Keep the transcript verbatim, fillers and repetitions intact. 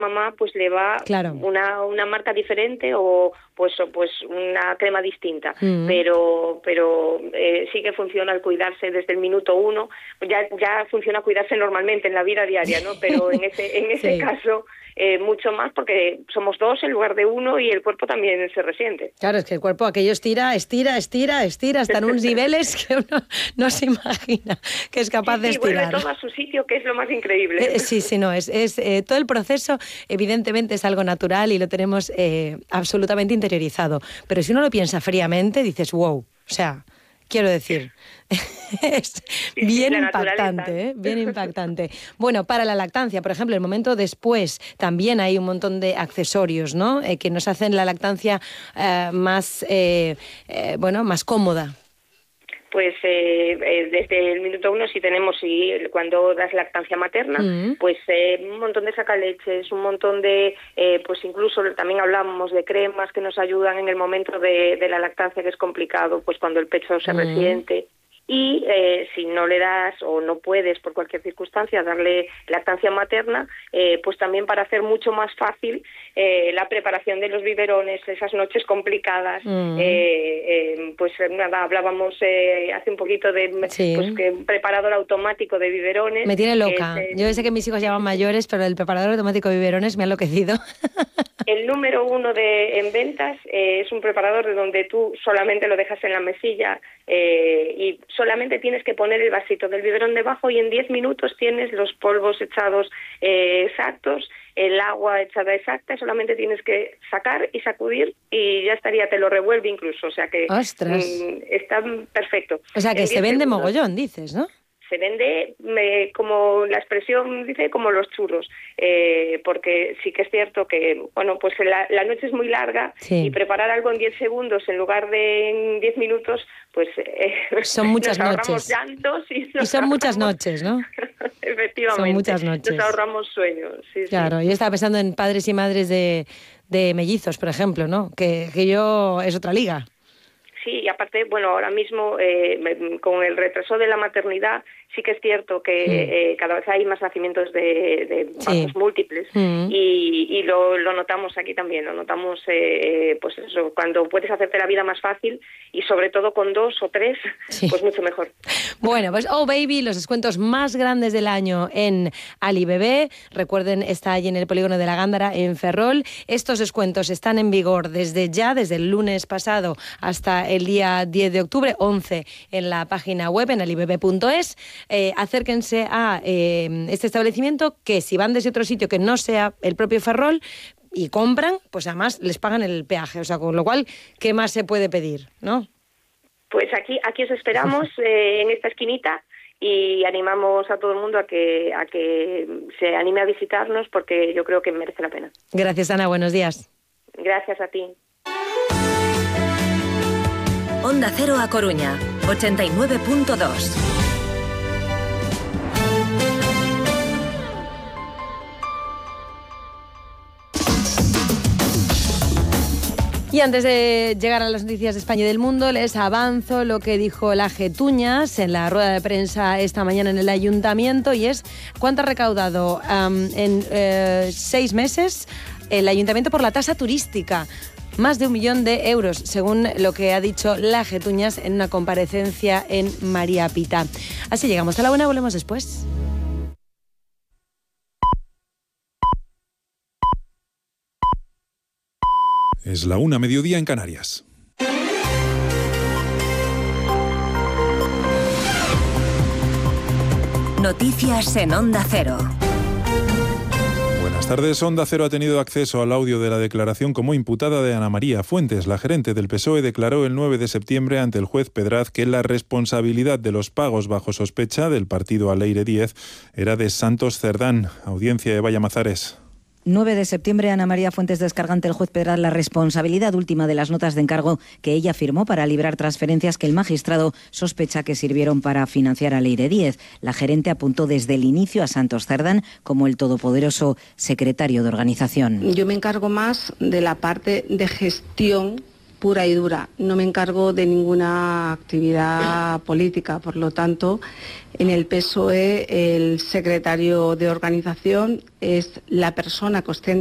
mamá pues le va claro. una, una marca diferente o pues o pues una crema distinta, mm. pero pero eh, sí que funciona el cuidarse desde el minuto uno, ya ya funciona cuidarse normalmente en la vida diaria, ¿no? Pero en ese en ese sí. caso eh, mucho más porque somos dos en lugar de uno y el cuerpo también se resiente. Claro, es que el cuerpo aquello estira, estira, estira, estira hasta en unos niveles que uno no se imagina que es capaz sí, de sí, estirar. Vuelve todo a su sitio, que es lo más increíble. Eh, sí, sí, no, es, es eh, todo el proceso evidentemente es algo natural y lo tenemos eh, absolutamente interiorizado. Pero si uno lo piensa fríamente, dices, wow, o sea, quiero decir, es sí, bien sí, impactante, ¿eh? Bien impactante. Bueno, para la lactancia, por ejemplo, el momento después, también hay un montón de accesorios, ¿no? Eh, que nos hacen la lactancia eh, más, eh, eh, bueno, más cómoda. Pues eh, eh, desde el minuto uno si tenemos, si cuando das lactancia materna, mm. pues eh, un montón de sacaleches, un montón de, eh, pues incluso también hablamos de cremas que nos ayudan en el momento de, de la lactancia, que es complicado, pues cuando el pecho se mm. resiente. Y eh, si no le das o no puedes por cualquier circunstancia darle lactancia materna, eh, pues también para hacer mucho más fácil eh, la preparación de los biberones, esas noches complicadas, mm. eh, eh, pues nada, hablábamos eh, hace un poquito de sí. pues, que un preparador automático de biberones. Me tiene loca. Es, eh, Yo sé que mis hijos ya van mayores, pero el preparador automático de biberones me ha enloquecido. El número uno de en ventas eh, es un preparador de donde tú solamente lo dejas en la mesilla eh, y solamente tienes que poner el vasito del biberón debajo y en diez minutos tienes los polvos echados eh, exactos, el agua echada exacta, solamente tienes que sacar y sacudir y ya estaría, te lo revuelve incluso, o sea que mm, está perfecto. O sea que se vende segundos. Mogollón, dices, ¿no? Se vende, me, como la expresión dice, como los churros, eh, porque sí que es cierto que, bueno, pues la, la noche es muy larga sí. y preparar algo en diez segundos en lugar de en diez minutos, pues eh, son muchas nos ahorramos noches. llantos y, y son muchas noches, ¿no? Efectivamente. Son muchas noches. Nos ahorramos sueños. Sí, claro, sí. yo estaba pensando en padres y madres de, de mellizos, por ejemplo, ¿no? Que, que yo es otra liga. Sí, y aparte, bueno, ahora mismo eh, con el retraso de la maternidad sí que es cierto que sí. eh, cada vez hay más nacimientos de, de partos sí. múltiples mm. y, y lo, lo notamos aquí también, lo notamos eh, pues eso, cuando puedes hacerte la vida más fácil y sobre todo con dos o tres, sí. pues mucho mejor. Bueno, pues Oh Baby, los descuentos más grandes del año en Alibebé, recuerden, está allí en el polígono de la Gándara, en Ferrol. Estos descuentos están en vigor desde ya, desde el lunes pasado hasta el día diez de octubre, once en la página web, en alibebe punto es. Eh, acérquense a eh, este establecimiento, que si van desde otro sitio que no sea el propio Ferrol y compran, pues además les pagan el peaje, o sea, con lo cual, ¿qué más se puede pedir, no? Pues aquí, aquí os esperamos eh, en esta esquinita y animamos a todo el mundo a que, a que se anime a visitarnos porque yo creo que merece la pena. Gracias, Ana, buenos días. Gracias a ti. Onda Cero a Coruña, ochenta y nueve punto dos. Y antes de llegar a las noticias de España y del mundo, les avanzo lo que dijo la Getuñas en la rueda de prensa esta mañana en el Ayuntamiento, y es cuánto ha recaudado um, en eh, seis meses el Ayuntamiento por la tasa turística. Más de un millón de euros, según lo que ha dicho la Getuñas en una comparecencia en María Pita. Así llegamos a la una, volvemos después. Es la una, mediodía en Canarias. Noticias en Onda Cero. Buenas tardes. Onda Cero ha tenido acceso al audio de la declaración como imputada de Ana María Fuentes. La gerente del P S O E declaró el nueve de septiembre ante el juez Pedraz que la responsabilidad de los pagos bajo sospecha del partido Aleire Díez era de Santos Cerdán. Audiencia de Vallamazares. nueve de septiembre, Ana María Fuentes descarga ante el juez Pedraz la responsabilidad última de las notas de encargo que ella firmó para librar transferencias que el magistrado sospecha que sirvieron para financiar a Aleire Díez. La gerente apuntó desde el inicio a Santos Cerdán como el todopoderoso secretario de organización. Yo me encargo más de la parte de gestión pura y dura. No me encargo de ninguna actividad política, por lo tanto, en el P S O E el secretario de organización es la persona que ostenta